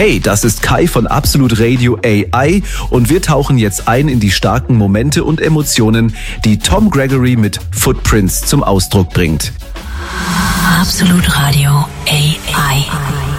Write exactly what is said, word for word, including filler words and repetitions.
Hey, das ist Kai von Absolut Radio A I und wir tauchen jetzt ein in die starken Momente und Emotionen, die Tom Gregory mit Footprints zum Ausdruck bringt. Absolut Radio A I.